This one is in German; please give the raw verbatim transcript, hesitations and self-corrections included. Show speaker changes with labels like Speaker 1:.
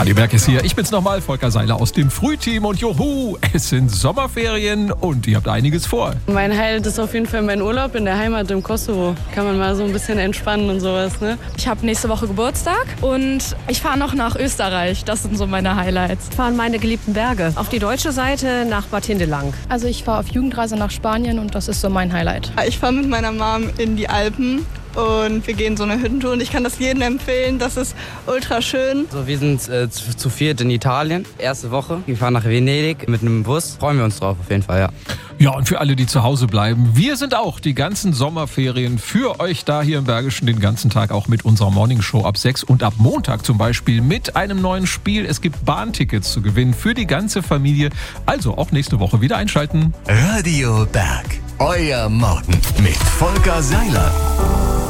Speaker 1: Radio Berg ist hier. Ich bin's nochmal, Volker Seiler aus dem Frühteam. Und juhu, es sind Sommerferien und ihr habt einiges vor.
Speaker 2: Mein Highlight ist auf jeden Fall mein Urlaub in der Heimat im Kosovo. Kann man mal so ein bisschen entspannen und sowas, ne?
Speaker 3: Ich habe nächste Woche Geburtstag und ich fahre noch nach Österreich. Das sind so meine Highlights.
Speaker 4: Ich fahre an meine geliebten Berge. Auf die deutsche Seite nach Bad Hindelang.
Speaker 5: Also ich fahre auf Jugendreise nach Spanien und das ist so mein Highlight.
Speaker 6: Ich fahre mit meiner Mom in die Alpen. Und wir gehen so eine Hüttentour und ich kann das jedem empfehlen, das ist ultra schön.
Speaker 7: Also wir sind äh, zu, zu viert in Italien, erste Woche. Wir fahren nach Venedig mit einem Bus, freuen wir uns drauf auf jeden Fall, ja.
Speaker 1: Ja, und für alle, die zu Hause bleiben, wir sind auch die ganzen Sommerferien für euch da hier im Bergischen den ganzen Tag, auch mit unserer Morningshow ab sechs und ab Montag zum Beispiel mit einem neuen Spiel. Es gibt Bahntickets zu gewinnen für die ganze Familie, also auch nächste Woche wieder einschalten.
Speaker 8: Radio Berg, euer Morgen mit Volker Seiler.